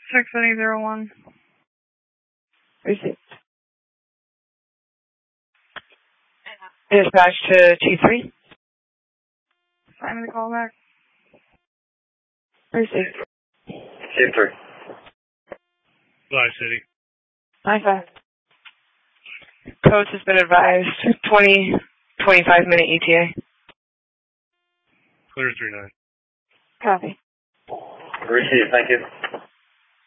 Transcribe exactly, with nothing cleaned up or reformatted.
six eight zero one. Received. Dispatch to T three. Sign the call back. Received. T three. Bye, City. High five. Coast has been advised. twenty, twenty-five minute E T A. Clear three nine. Copy. Received, thank you.